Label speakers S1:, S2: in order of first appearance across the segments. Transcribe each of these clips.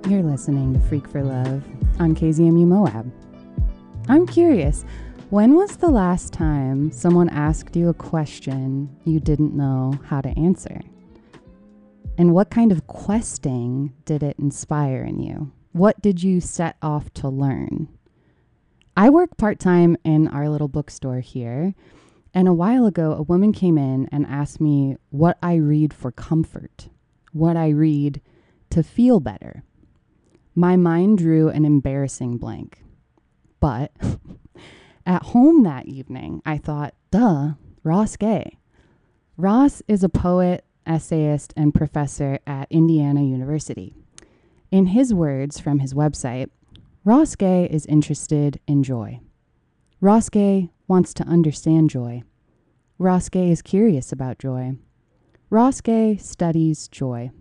S1: You're listening to Freak for Love on KZMU Moab. I'm curious, when was the last time someone asked you a question you didn't know how to answer? And what kind of questing did it inspire in you? What did you set off to learn? I work part-time in our little bookstore here, and a while ago, a woman came in and asked me what I read for comfort, what I read to feel better. My mind drew an embarrassing blank. But at home that evening, I thought, duh, Ross Gay. Ross is a poet, essayist, and professor at Indiana University. In his words from his website, Ross Gay is interested in joy. Ross Gay wants to understand joy. Ross Gay is curious about joy. Ross Gay studies joy.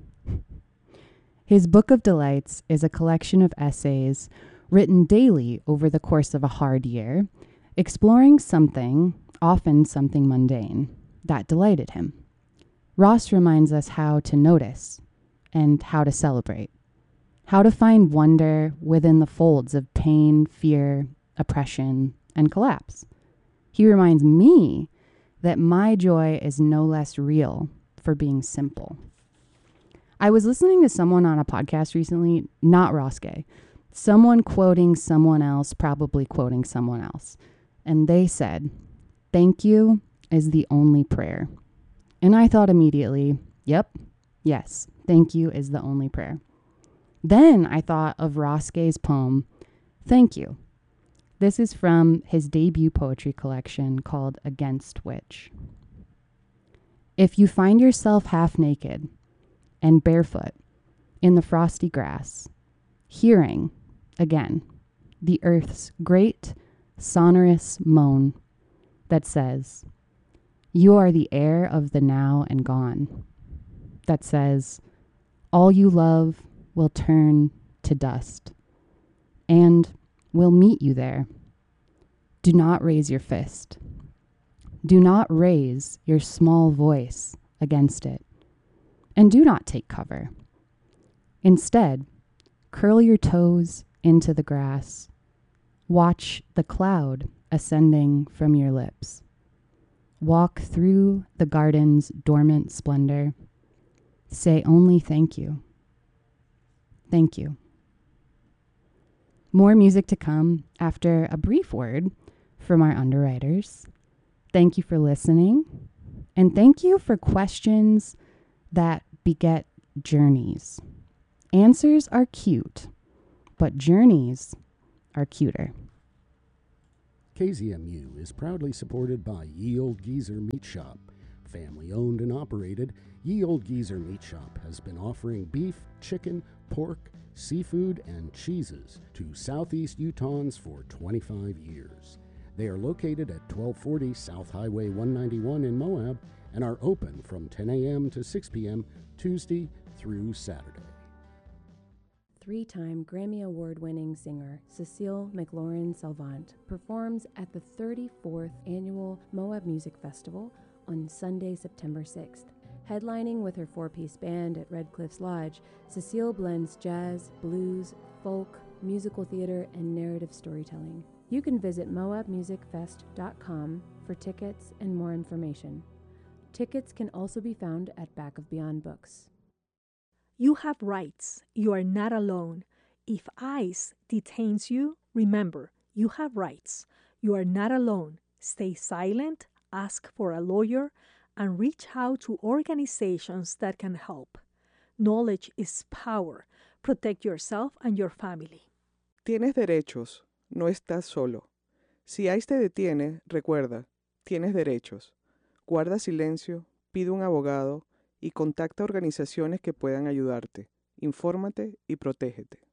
S1: His Book of Delights is a collection of essays written daily over the course of a hard year, exploring something, often something mundane, that delighted him. Ross reminds us how to notice and how to celebrate, how to find wonder within the folds of pain, fear, oppression, and collapse. He reminds me that my joy is no less real for being simple. I was listening to someone on a podcast recently, not Ross Gay, someone quoting someone else, probably quoting someone else. And they said, "Thank you is the only prayer." And I thought immediately, yep, yes, thank you is the only prayer. Then I thought of Ross Gay's poem, Thank You. This is from his debut poetry collection called Against Which. If you find yourself half naked and barefoot in the frosty grass, hearing, again, the earth's great sonorous moan that says, you are the air of the now and gone, that says, all you love will turn to dust, and will meet you there. Do not raise your fist. Do not raise your small voice against it. And do not take cover. Instead, curl your toes into the grass. Watch the cloud ascending from your lips. Walk through the garden's dormant splendor. Say only thank you. Thank you. More music to come after a brief word from our underwriters. Thank you for listening, and thank you for questions that beget journeys. Answers are cute, but journeys are cuter.
S2: KZMU is proudly supported by Ye Old Geezer Meat Shop. Family owned and operated, Ye Old Geezer Meat Shop has been offering beef, chicken, pork, seafood, and cheeses to Southeast Utahns for 25 years. They are located at 1240 South Highway 191 in Moab and are open from 10 a.m. to 6 p.m. Tuesday through Saturday.
S3: Three-time Grammy Award-winning singer Cecile McLaurin-Salvant performs at the 34th Annual Moab Music Festival on Sunday, September 6th. Headlining with her four-piece band at Red Cliffs Lodge, Cecile blends jazz, blues, folk, musical theater, and narrative storytelling. You can visit moabmusicfest.com for tickets and more information. Tickets can also be found at Back of Beyond Books.
S4: You have rights. You are not alone. If ICE detains you, remember, you have rights. You are not alone. Stay silent, ask for a lawyer, and reach out to organizations that can help. Knowledge is power. Protect yourself and your family.
S5: Tienes derechos. No estás solo. Si ICE te detiene, recuerda, tienes derechos. Guarda silencio, pide un abogado y contacta organizaciones que puedan ayudarte. Infórmate y protégete.